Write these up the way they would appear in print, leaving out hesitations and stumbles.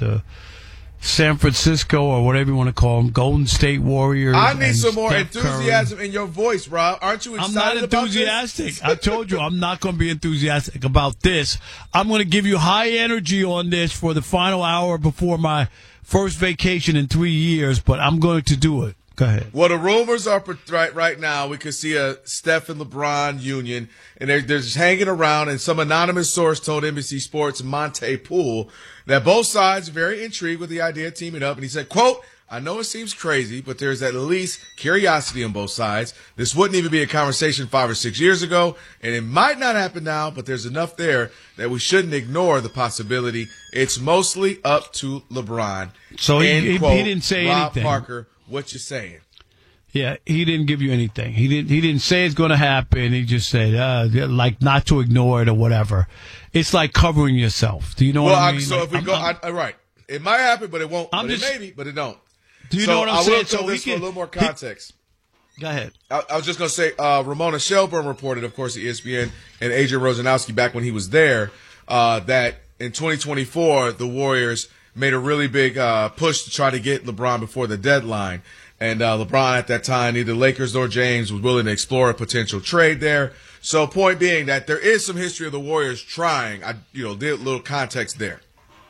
the San Francisco or whatever you want to call them, Golden State Warriors. I need some more Steph enthusiasm Curry. in your voice, Rob. Aren't you excited I'm not enthusiastic. I told you I'm not going to be enthusiastic about this. I'm going to give you high energy on this for the final hour before my first vacation in 3 years, but I'm going to do it. Go ahead. Well, the rumors are right now we could see a Steph and LeBron union, and they're just hanging around, and some anonymous source told NBC Sports Monte Poole that both sides are very intrigued with the idea of teaming up, and he said, quote, I know it seems crazy, but there's at least curiosity on both sides. This wouldn't even be a conversation 5 or 6 years ago, and it might not happen now, but there's enough there that we shouldn't ignore the possibility. It's mostly up to LeBron. So he didn't say Rob anything. Parker, what you saying? Yeah, he didn't give you anything. He didn't say it's going to happen. He just said, like, not to ignore it or whatever. It's like covering yourself. Do you know what I mean? So like, if we right. It might happen, but it won't. It may be, but it don't. Do you know what I'm saying? I will tell this for a little more context. Go ahead. I was just going to say, Ramona Shelburne reported, of course, at ESPN and Adrian Wojnarowski back when he was there, that in 2024, the Warriors made a really big push to try to get LeBron before the deadline. And LeBron at that time, neither Lakers nor James was willing to explore a potential trade there. So point being that there is some history of the Warriors trying. Did a little context there.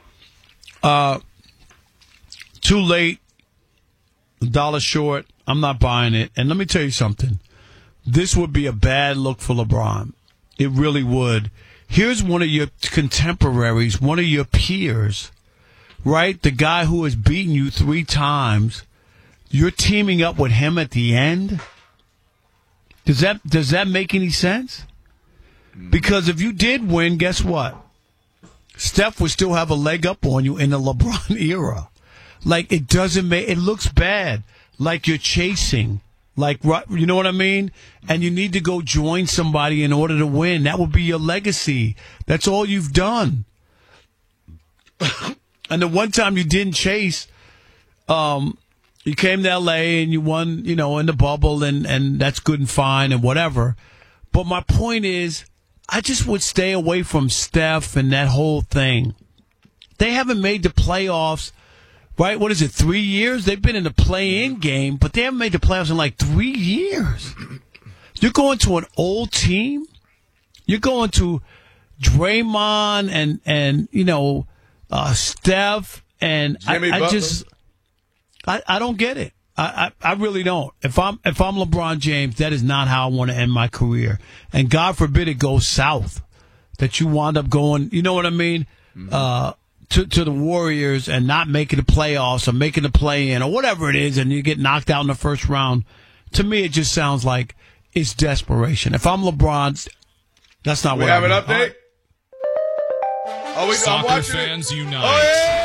Too late. $1 short. I'm not buying it. And let me tell you something. This would be a bad look for LeBron. It really would. Here's one of your contemporaries, one of your peers, right? The guy who has beaten you 3 times. You're teaming up with him at the end? Does that make any sense? Because if you did win, guess what? Steph would still have a leg up on you in the LeBron era. Like, it looks bad. Like you're chasing. Like, you know what I mean? And you need to go join somebody in order to win. That would be your legacy. That's all you've done. And the one time you didn't chase, you came to L.A. and you won, in the bubble, and that's good and fine and whatever. But my point is, I just would stay away from Steph and that whole thing. They haven't made the playoffs, right? What is it, 3 years? They've been in the play-in game, but they haven't made the playoffs in like 3 years. You're going to an old team? You're going to Draymond and Steph, and I don't get it. I really don't. If I'm LeBron James, that is not how I want to end my career. And God forbid it goes south, that you wind up going, you know what I mean, to the Warriors and not making the playoffs or making the play-in or whatever it is, and you get knocked out in the first round. To me, it just sounds like it's desperation. If I'm LeBron, that's not what I have an update. Soccer fans unite. Oh, yeah.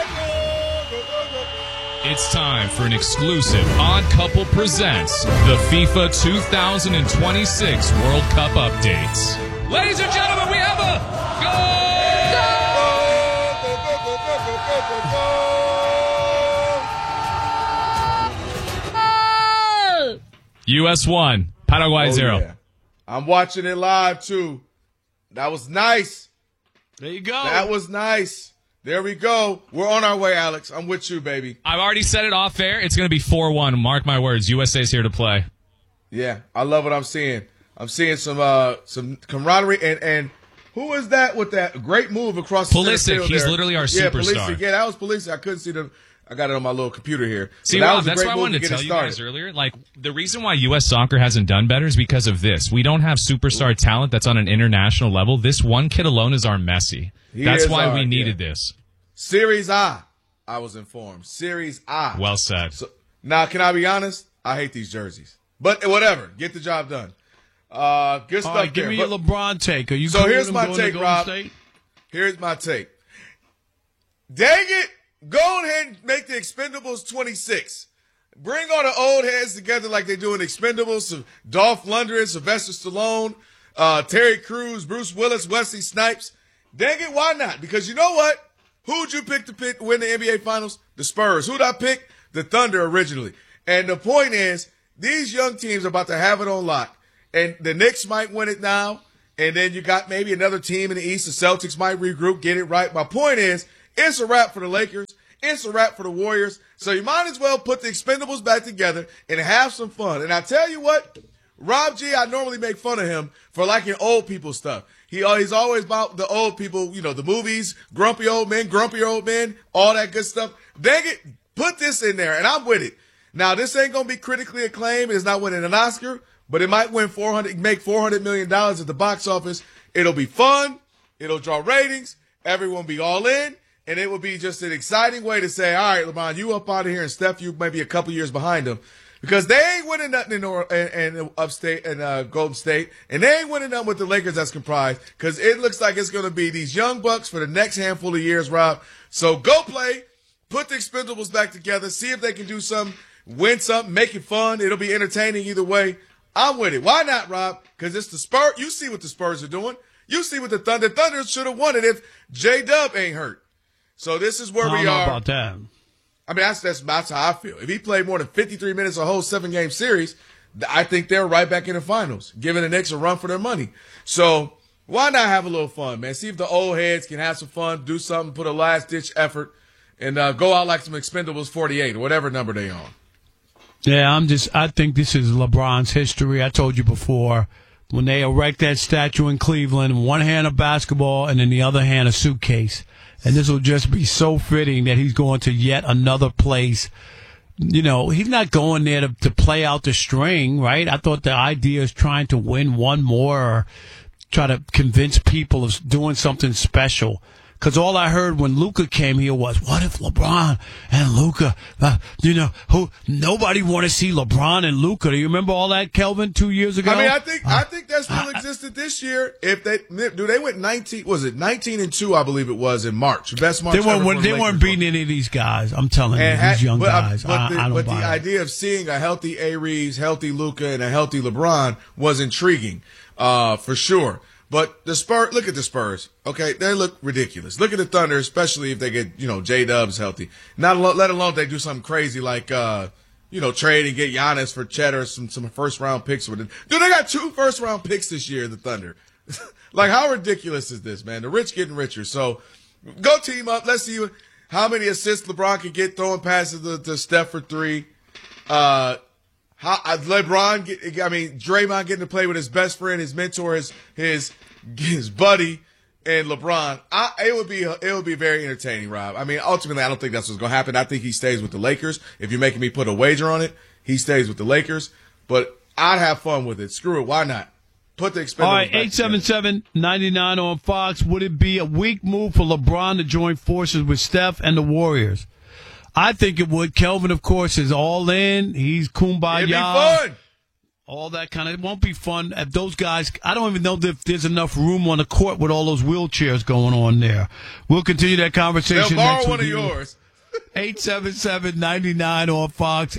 It's time for an exclusive Odd Couple Presents the FIFA 2026 World Cup updates. Ladies and gentlemen, we have a goal! US 1, Paraguay 0. Yeah. I'm watching it live, too. That was nice. There you go. That was nice. There we go. We're on our way, Alex. I'm with you, baby. I've already said it off air. It's going to be 4-1. Mark my words. USA's here to play. Yeah, I love what I'm seeing. I'm seeing some camaraderie. And who is that with that great move across the Pulisic. field He's there? literally our Yeah, superstar. Pulisic. Yeah, that was Pulisic. I couldn't see them. I got it on my little computer here. See, that Rob, was a that's great why I move wanted to get tell it you started. guys earlier. Like, the reason why U.S. soccer hasn't done better is because of this. We don't have superstar talent that's on an international level. This one kid alone is our Messi. That's why we needed this. Series I was informed. Series I. Well said. So, now, can I be honest? I hate these jerseys. But whatever. Get the job done. Good stuff. All right, give me your LeBron take. Are you So cool here's with him my going to take, Golden Rob. State? Here's my take. Dang it. Go ahead and make the Expendables 26. Bring all the old heads together like they do in Expendables. So Dolph Lundgren, Sylvester Stallone, Terry Crews, Bruce Willis, Wesley Snipes. Dang it, why not? Because you know what? Who'd you pick to win the NBA Finals? The Spurs. Who'd I pick? The Thunder originally. And the point is, these young teams are about to have it on lock. And the Knicks might win it now. And then you got maybe another team in the East. The Celtics might regroup, get it right. My point is, it's a wrap for the Lakers. it's a wrap for the Warriors. So you might as well put the Expendables back together and have some fun. And I tell you what, Rob G, I normally make fun of him for liking old people stuff. He's always about the old people, the movies, grumpy old men, all that good stuff. Dang it, put this in there, and I'm with it. Now, this ain't going to be critically acclaimed. It's not winning an Oscar, but it might make $400 million at the box office. It'll be fun. It'll draw ratings. Everyone will be all in. And it will be just an exciting way to say, all right, LeBron, you up out of here, and Steph, you maybe a couple years behind them. Because they ain't winning nothing in upstate and Golden State, and they ain't winning nothing with the Lakers that's comprised. Because it looks like it's going to be these young bucks for the next handful of years, Rob. So go play, put the Expendables back together, see if they can do something, win something, make it fun. It'll be entertaining either way. I'm with it. Why not, Rob? Because it's the Spurs. You see what the Spurs are doing. You see what the Thunder should have won it if J-Dub ain't hurt. So this is where we are. I don't know about that. I mean, that's how I feel. If he played more than 53 minutes a whole 7-game series, I think they're right back in the finals, giving the Knicks a run for their money. So why not have a little fun, man? See if the old heads can have some fun, do something, put a last-ditch effort, and go out like some Expendables 48 or whatever number they on. Yeah, I think this is LeBron's history. I told you before, when they erect that statue in Cleveland, one hand a basketball and in the other hand a suitcase. And this will just be so fitting that he's going to yet another place. He's not going there to play out the string, right? I thought the idea is trying to win one more or try to convince people of doing something special. Because all I heard when Luka came here was, what if LeBron and Luka, nobody want to see LeBron and Luka. Do you remember all that, Kelvin, 2 years ago? I mean, I think that still existed this year. If they went 19-2, I believe it was in March. Best March ever. They weren't beating any of these guys. I'm telling you, these young guys. But the idea of seeing a healthy A. Reeves, healthy Luka, and a healthy LeBron was intriguing, for sure. But the Spurs, look at the Spurs. Okay, they look ridiculous. Look at the Thunder, especially if they get, J-Dubs healthy. Let alone if they do something crazy like, trade and get Giannis for Cheddar, some first-round picks with it. Dude, they got 2 first-round picks this year, the Thunder. Like, how ridiculous is this, man? The rich getting richer. So, go team up. Let's see how many assists LeBron can get throwing passes to Steph for 3. Draymond getting to play with his best friend, his mentor, his buddy, and LeBron. It would be very entertaining, Rob. I mean, ultimately, I don't think that's what's going to happen. I think he stays with the Lakers. If you're making me put a wager on it, he stays with the Lakers. But I'd have fun with it. Screw it. Why not? Put the Expendables. All right, 877-99 on Fox. Would it be a weak move for LeBron to join forces with Steph and the Warriors? I think it would. Kelvin, of course, is all in. He's kumbaya. It'd be fun. All that kind of. It won't be fun. If those guys, I don't even know if there's enough room on the court with all those wheelchairs going on there. We'll continue that conversation They'll next borrow one of you. yours. 877-99 on Fox,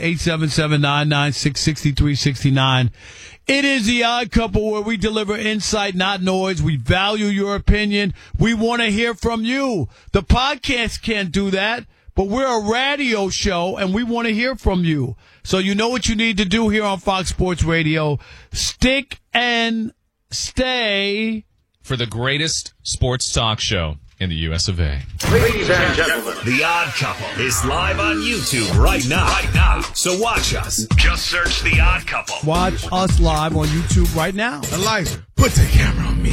877-996-6369. It is the Odd Couple, where we deliver insight, not noise. We value your opinion. We want to hear from you. The podcast can't do that. But we're a radio show, and we want to hear from you. So you know what you need to do here on Fox Sports Radio. Stick and stay. For the greatest sports talk show in the U.S. of A. Ladies and gentlemen, The Odd Couple is live on YouTube right now. So watch us. Just search The Odd Couple. Watch us live on YouTube right now. Elijah, put the camera on me.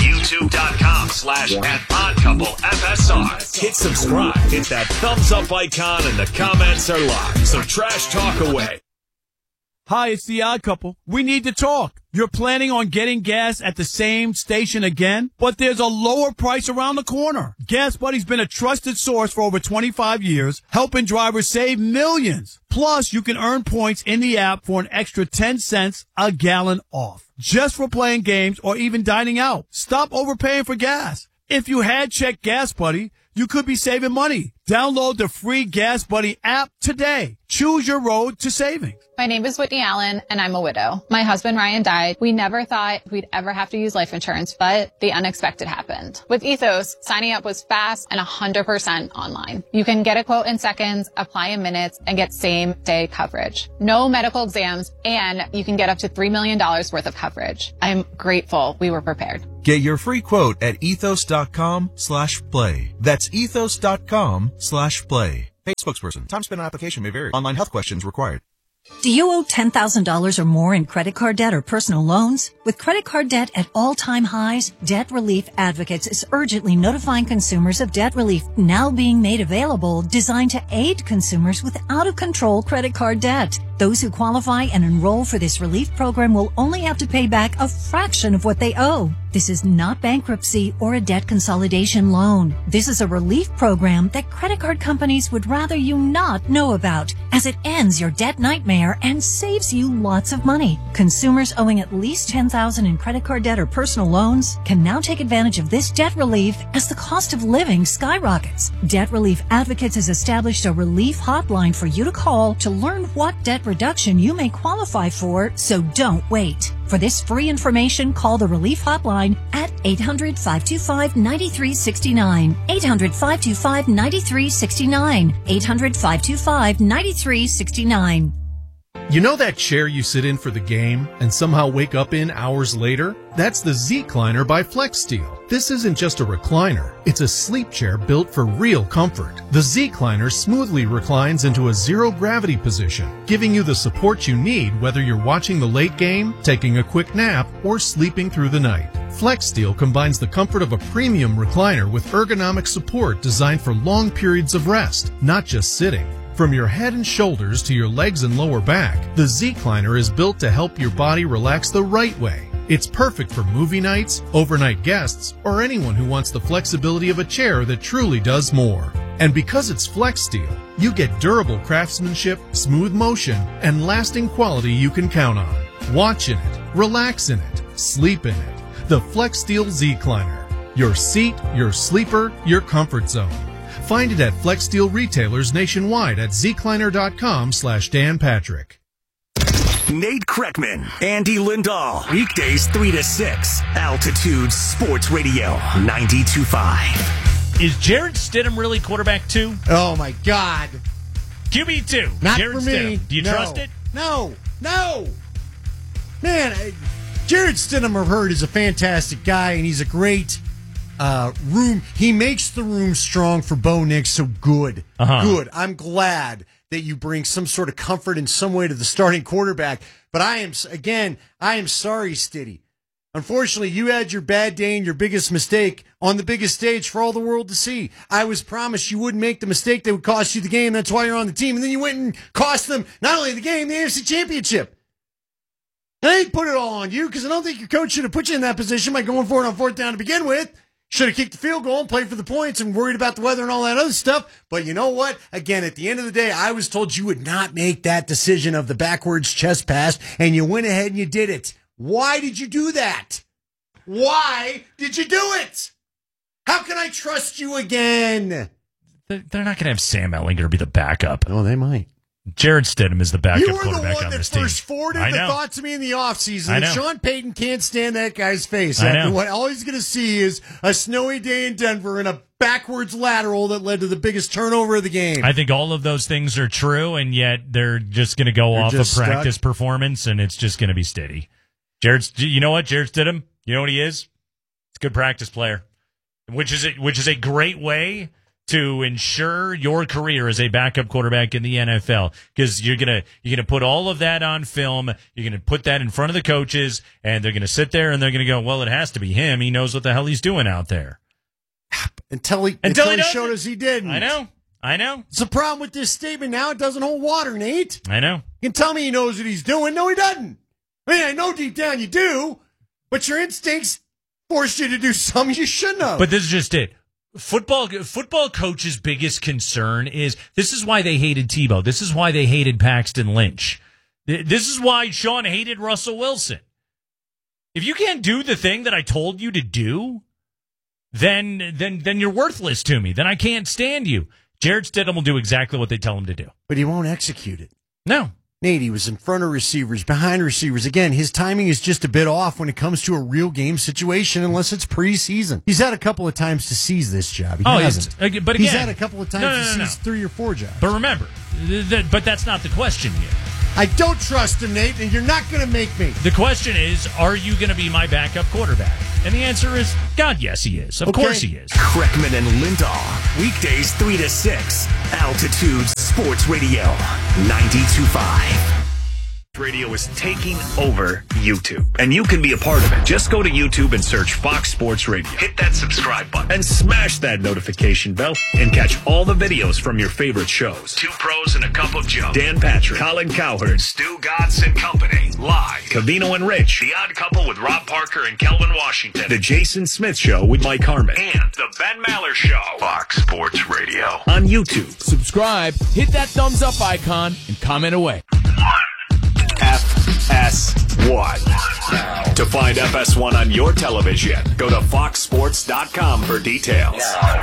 YouTube.com/@oddcouplefsr. Hit subscribe. Hit that thumbs up icon, and the comments are live. So trash talk away. Hi, it's The Odd Couple. We need to talk. You're planning on getting gas at the same station again, but there's a lower price around the corner. Gas Buddy's been a trusted source for over 25 years, helping drivers save millions. Plus, you can earn points in the app for an extra 10 cents a gallon off, just for playing games or even dining out. Stop overpaying for gas. If you had checked Gas Buddy, you could be saving money. Download the free Gas Buddy app today. Choose your road to savings. My name is Whitney Allen, and I'm a widow. My husband, Ryan, died. We never thought we'd ever have to use life insurance, but the unexpected happened. With Ethos, signing up was fast and 100% online. You can get a quote in seconds, apply in minutes, and get same-day coverage. No medical exams, and you can get up to $3 million worth of coverage. I'm grateful we were prepared. Get your free quote at ethos.com/play. That's ethos.com/play. Paid spokesperson. Time spent on application may vary. Online health questions required. Do you owe $10,000 or more in credit card debt or personal loans? With credit card debt at all-time highs, Debt Relief Advocates is urgently notifying consumers of debt relief now being made available, designed to aid consumers with out-of-control credit card debt. Those who qualify and enroll for this relief program will only have to pay back a fraction of what they owe. This is not bankruptcy or a debt consolidation loan. This is a relief program that credit card companies would rather you not know about, as it ends your debt nightmare and saves you lots of money. Consumers owing at least $10,000 in credit card debt or personal loans can now take advantage of this debt relief as the cost of living skyrockets. Debt Relief Advocates has established a relief hotline for you to call to learn what debt reduction you may qualify for, so don't wait. For this free information, call the Relief Hotline at 800-525-9369. 800-525-9369. 800-525-9369. You know that chair you sit in for the game and somehow wake up in hours later? That's the Z-Cliner by FlexSteel. This isn't just a recliner. It's a sleep chair built for real comfort. The Z-Cliner smoothly reclines into a zero-gravity position, giving you the support you need whether you're watching the late game, taking a quick nap, or sleeping through the night. FlexSteel combines the comfort of a premium recliner with ergonomic support designed for long periods of rest, not just sitting. From your head and shoulders to your legs and lower back, the Z-Cliner is built to help your body relax the right way. It's perfect for movie nights, overnight guests, or anyone who wants the flexibility of a chair that truly does more. And because it's FlexSteel, you get durable craftsmanship, smooth motion, and lasting quality you can count on. Watch in it, relax in it, sleep in it. The FlexSteel Z-Cliner. Your seat, your sleeper, your comfort zone. Find it at FlexSteel retailers nationwide at zcliner.com/Dan Patrick. Nate Kreckman, Andy Lindahl. Weekdays 3 to 6. Altitude Sports Radio 92.5. Is Jarrett Stidham really quarterback 2? Oh, my God. QB2. Not Jarrett for me. Stidham. Do you trust it? No. Man, Jarrett Stidham, I've heard, is a fantastic guy, and he's a great room. He makes the room strong for Bo Nix, so good. Good. I'm glad that you bring some sort of comfort in some way to the starting quarterback. But I am sorry, Stiddy. Unfortunately, you had your bad day and your biggest mistake on the biggest stage for all the world to see. I was promised you wouldn't make the mistake that would cost you the game. That's why you're on the team. And then you went and cost them not only the game, the AFC Championship. I ain't put it all on you because I don't think your coach should have put you in that position by going for it on fourth down to begin with. Should have kicked the field goal and played for the points and worried about the weather and all that other stuff. But you know what? Again, at the end of the day, I was told you would not make that decision of the backwards chest pass, and you went ahead and you did it. Why did you do that? Why did you do it? How can I trust you again? They're not going to have Sam Ehlinger be the backup. Oh, they might. Jarrett Stidham is the backup quarterback on this team. You were the one that first forwarded the thought to me in the offseason that Sean Payton can't stand that guy's face. After what all he's going to see is a snowy day in Denver and a backwards lateral that led to the biggest turnover of the game. I think all of those things are true, and yet they're just going to go off of practice performance, and it's just going to be steady. You know what, Jarrett Stidham? You know what he is? He's a good practice player, which is a great way to ensure your career as a backup quarterback in the NFL, because you're gonna put all of that on film. You're gonna put that in front of the coaches, and they're gonna sit there and they're gonna go, "Well, it has to be him. He knows what the hell he's doing out there." Until he showed us he didn't. I know. It's a problem with this statement now. It doesn't hold water, Nate. I know. You can tell me he knows what he's doing. No, he doesn't. I mean, I know deep down you do, but your instincts force you to do something you shouldn't have. But this is just it. Football coach's biggest concern is this is why they hated Tebow. This is why they hated Paxton Lynch. This is why Sean hated Russell Wilson. If you can't do the thing that I told you to do, then you're worthless to me. Then I can't stand you. Jarrett Stidham will do exactly what they tell him to do. But he won't execute it. No. Nate, he was in front of receivers, behind receivers. Again, his timing is just a bit off when it comes to a real game situation, unless it's preseason. He's had a couple of times to seize this job. He hasn't. But again, he's had a couple of times to seize 3 or 4 jobs. But remember, but that's not the question here. I don't trust him, Nate, and you're not going to make me. The question is, are you going to be my backup quarterback? And the answer is, God, yes, he is. Of course he is. Kreckman and Lindahl, weekdays 3 to 6, Altitude Sports Radio, 92.5. Radio is taking over YouTube, and you can be a part of it. Just go to YouTube and search Fox Sports Radio. Hit that subscribe button and smash that notification bell and catch all the videos from your favorite shows. Two Pros and a Cup of Joe, Dan Patrick, Colin Cowherd, Stu Gatz and Company, live. Covino and Rich, The Odd Couple with Rob Parker and Kelvin Washington, The Jason Smith Show with Mike Harmon, and The Ben Maller Show. Fox Sports Radio on YouTube. Subscribe, hit that thumbs up icon, and comment away. FS1. To find FS1 on your television, go to foxsports.com for details.